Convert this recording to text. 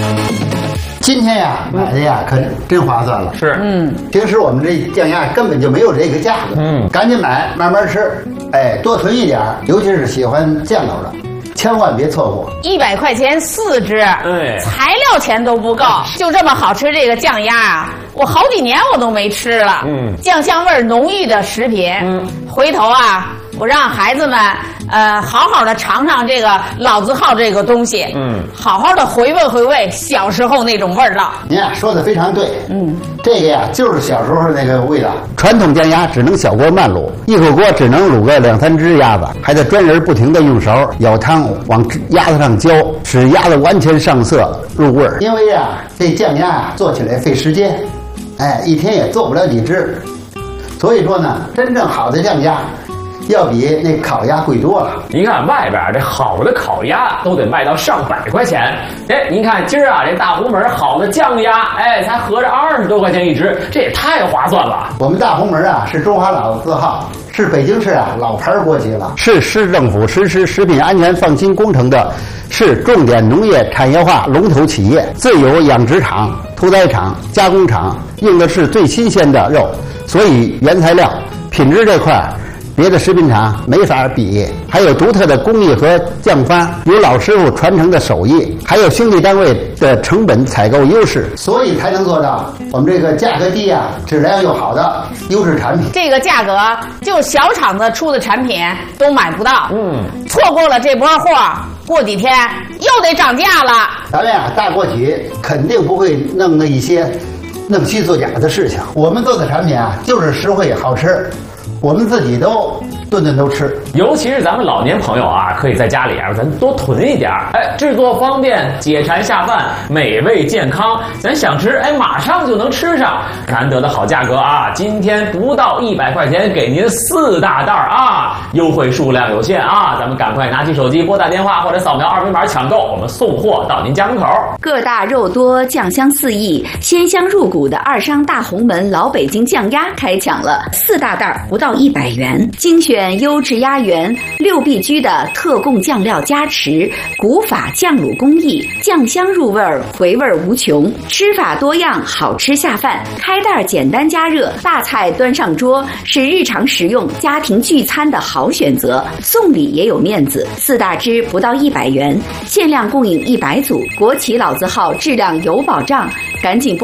今天呀，买的呀可真划算了。 是， 平时我们这酱鸭根本就没有这个价格。赶紧买，慢慢吃，哎，多囤一点，尤其是喜欢酱油的，千万别错过。 100块钱4只，材料钱都不够，就这么好吃这个酱鸭啊！我好几年我都没吃了。酱香味浓郁的食品。回头啊，我让孩子们好好的尝尝这个老字号这个东西。好好的回味回味小时候那种味道。 您呀说的非常对。这个呀就是小时候那个味道。传统酱鸭只能小锅慢卤，一口锅只能卤个2、3只鸭子，还得专人不停的用勺舀汤往鸭子上浇，使鸭子完全上色入味儿。因为呀这酱鸭啊做起来费时间，哎，一天也做不了几只，所以说呢，真正好的酱鸭要比那烤鸭贵多了。 您看外边这好的烤鸭都得卖到上百块钱，哎，您看今儿啊这大红门好的酱鸭，哎，才合着20多块钱一只，这也太划算了。 我们大红门啊是中华老字号，是北京市啊老牌国企了，是市政府实施食品安全放心工程的市重点农业产业化龙头企业，自有养殖场、屠宰场、加工厂，用的是最新鲜的肉，所以原材料品质这块别的食品厂没法比，还有独特的工艺和酱法，有老师傅传承的手艺，还有兄弟单位的成本采购优势，所以才能做到我们这个价格低啊，质量又好的优质产品。 这个价格就小厂子出的产品都买不到。错过了这波货，过几天又得涨价了。 咱们呀大国企肯定不会弄那一些弄虚作假的事情，我们做的产品啊就是实惠好吃，我们自己都顿顿都吃。 尤其是咱们老年朋友啊，可以在家里啊，咱多囤一点，哎，制作方便，解馋下饭，美味健康，咱想吃，哎，马上就能吃上。难得的好价格啊！今天不到100块钱，给您4大袋啊！优惠数量有限啊，咱们赶快拿起手机拨打电话或者扫描2维码抢购，我们送货到您家门口。 个大肉多，酱香四溢，鲜香入骨的二商大红门老北京酱鸭开抢了，4大袋不到100元，精选优质鸭源，6必居的特供酱料加持，古法酱卤工艺，酱香入味儿，回味无穷，吃法多样，好吃下饭。开袋简单加热，大菜端上桌，是日常食用、家庭聚餐的好选择。送礼也有面子，4大只不到100元，限量供应100组，国企老字号，质量有保障，赶紧